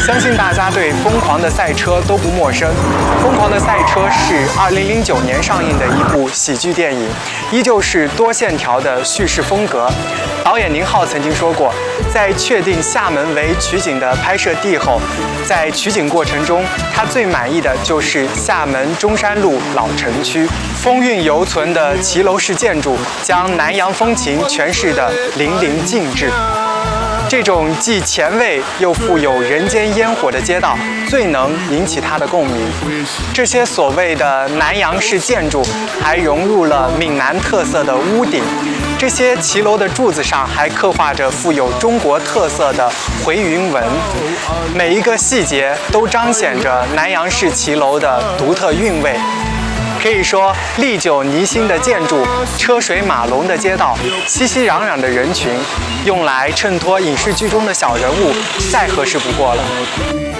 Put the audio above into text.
相信大家对《疯狂的赛车》都不陌生，《疯狂的赛车》是2009年上映的一部喜剧电影，依旧是多线条的叙事风格。导演宁浩曾经说过，在确定厦门为取景的拍摄地后，在取景过程中，他最满意的就是厦门中山路老城区，风韵犹存的骑楼式建筑，将南洋风情诠释得淋漓尽致。这种既前卫又富有人间烟火的街道，最能引起他的共鸣。这些所谓的南洋式建筑，还融入了闽南特色的屋顶。这些骑楼的柱子上还刻画着富有中国特色的回云纹，每一个细节都彰显着南洋式骑楼的独特韵味。可以说，历久弥新的建筑，车水马龙的街道，熙熙攘攘的人群，用来衬托影视剧中的小人物，再合适不过了。